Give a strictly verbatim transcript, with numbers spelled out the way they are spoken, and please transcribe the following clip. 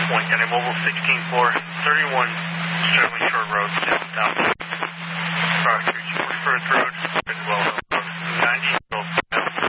Point, got a mobile sixteen four, thirty-one Sterling Shore Road, downtown. Cross Street, forty-first Road.